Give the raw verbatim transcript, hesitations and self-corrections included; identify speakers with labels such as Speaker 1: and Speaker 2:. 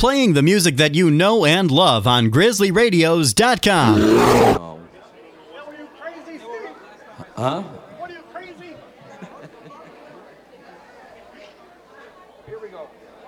Speaker 1: playing the music that you know and love on grizzly radios dot com.
Speaker 2: Oh.
Speaker 3: What are you crazy, Steve?
Speaker 2: Huh?
Speaker 3: What are you crazy? Here we go.